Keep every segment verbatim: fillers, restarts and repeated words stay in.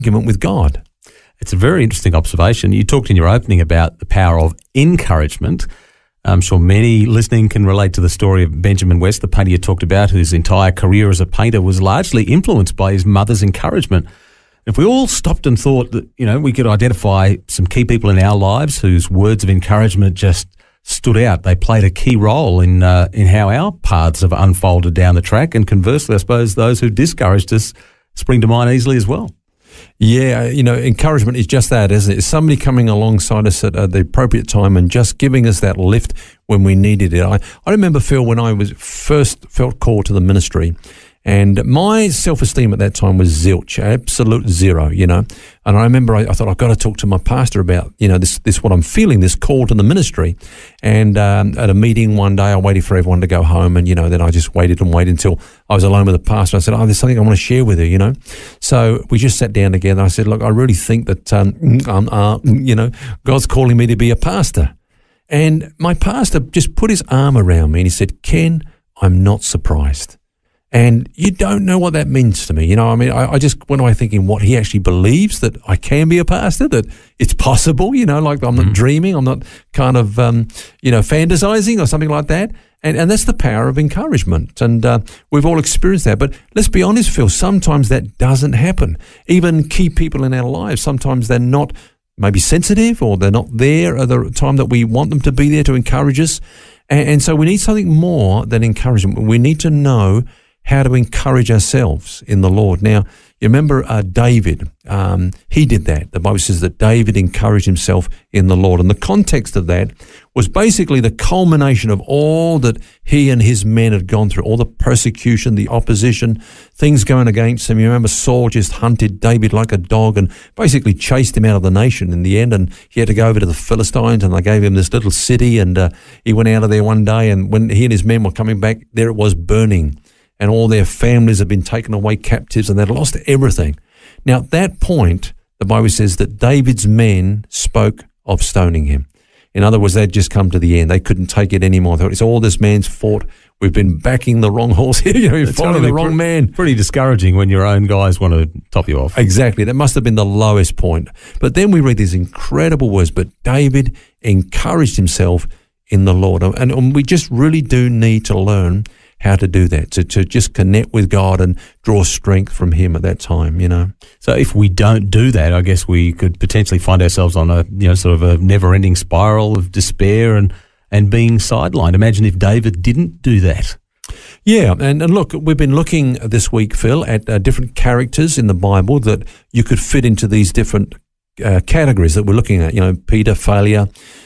argument with God. It's a very interesting observation. You talked in your opening about the power of encouragement. I'm sure many listening can relate to the story of Benjamin West, the painter you talked about, whose entire career as a painter was largely influenced by his mother's encouragement. If we all stopped and thought that, you know, we could identify some key people in our lives whose words of encouragement just stood out, they played a key role in uh, in how our paths have unfolded down the track, and conversely, I suppose those who discouraged us spring to mind easily as well. Yeah, you know, encouragement is just that, isn't it? It's somebody coming alongside us at uh, the appropriate time and just giving us that lift when we needed it. I, I remember, Phil, when I was first felt called to the ministry, and my self-esteem at that time was zilch, absolute zero, you know. And I remember I, I thought, I've got to talk to my pastor about, you know, this, this what I'm feeling, this call to the ministry. And um, at a meeting one day, I waited for everyone to go home. And, you know, then I just waited and waited until I was alone with the pastor. I said, oh, there's something I want to share with you, you know. So we just sat down together. I said, look, I really think that, um, um, uh, you know, God's calling me to be a pastor. And my pastor just put his arm around me and he said, Ken, I'm not surprised. And you don't know what that means to me. You know, I mean, I, I just went away thinking what he actually believes, that I can be a pastor, that it's possible, you know, like I'm not mm-hmm. dreaming, I'm not kind of, um, you know, fantasizing or something like that. And and that's the power of encouragement. And uh, we've all experienced that. But let's be honest, Phil, sometimes that doesn't happen. Even key people in our lives, sometimes they're not maybe sensitive, or they're not there at the time that we want them to be there to encourage us. And, and so we need something more than encouragement. We need to know how to encourage ourselves in the Lord. Now, you remember uh, David, um, he did that. The Bible says that David encouraged himself in the Lord. And the context of that was basically the culmination of all that he and his men had gone through, all the persecution, the opposition, things going against him. You remember Saul just hunted David like a dog and basically chased him out of the nation in the end. And he had to go over to the Philistines, and they gave him this little city. And uh, he went out of there one day, and when he and his men were coming back, there it was burning. And all their families had been taken away captives, and they'd lost everything. Now, at that point, the Bible says that David's men spoke of stoning him. In other words, they'd just come to the end. They couldn't take it anymore. They thought, it's all this man's fault. We've been backing the wrong horse here. You know, you're following the wrong pre- man. Pretty discouraging when your own guys want to top you off. Exactly. That must have been the lowest point. But then we read these incredible words. But David encouraged himself in the Lord. And, and we just really do need to learn how to do that, to, to just connect with God and draw strength from him at that time, you know. So if we don't do that, I guess we could potentially find ourselves on a, you know, sort of a never-ending spiral of despair and, and being sidelined. Imagine if David didn't do that. Yeah, and, and look, we've been looking this week, Phil, at uh, different characters in the Bible that you could fit into these different uh, categories that we're looking at. You know, Peter, failure,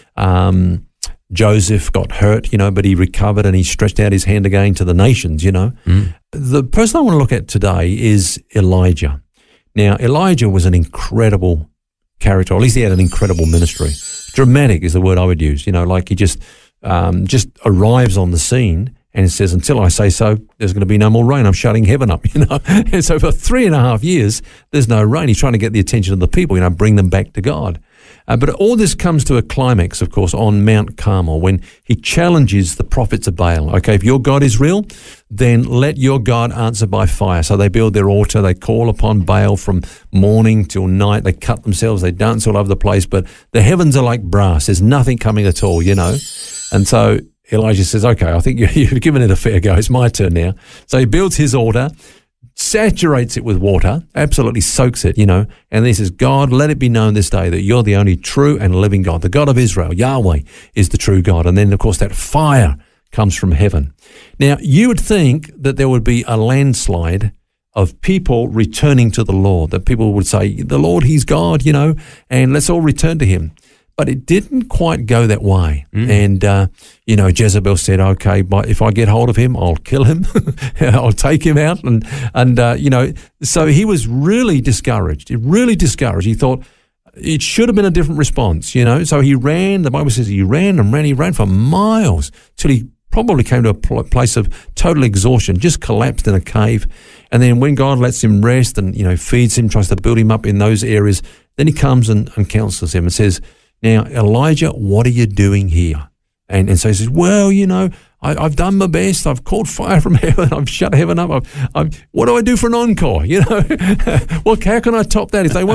um, Joseph got hurt, you know, but he recovered and he stretched out his hand again to the nations, you know. Mm. The person I want to look at today is Elijah. Now, Elijah was an incredible character, or at least he had an incredible ministry. Dramatic is the word I would use, you know, like he just um, just arrives on the scene and says, until I say so, there's going to be no more rain. I'm shutting heaven up, you know. And so for three and a half years, there's no rain. He's trying to get the attention of the people, you know, bring them back to God. Uh, but all this comes to a climax, of course, on Mount Carmel when he challenges the prophets of Baal. Okay, if your God is real, then let your God answer by fire. So they build their altar, they call upon Baal from morning till night, they cut themselves, they dance all over the place, but the heavens are like brass. There's nothing coming at all, you know. And so Elijah says, okay, I think you've given it a fair go. It's my turn now. So he builds his altar, saturates it with water, absolutely soaks it, you know, and then he says, God, let it be known this day that you're the only true and living God. The God of Israel, Yahweh, is the true God. And then, of course, that fire comes from heaven. Now, you would think that there would be a landslide of people returning to the Lord, that people would say, the Lord, he's God, you know, and let's all return to him. But it didn't quite go that way. Mm. And, uh, you know, Jezebel said, okay, but if I get hold of him, I'll kill him. I'll take him out. And, and uh, you know, so he was really discouraged. He really discouraged. He thought it should have been a different response, you know. So he ran, the Bible says he ran and ran. He ran for miles till he probably came to a pl- place of total exhaustion, just collapsed in a cave. And then when God lets him rest and, you know, feeds him, tries to build him up in those areas, then he comes and, and counsels him and says, now, Elijah, what are you doing here? And and so he says, well, you know, I, I've done my best. I've called fire from heaven. I've shut heaven up. I've, I've, what do I do for an encore? You know, well, how can I top that? If they want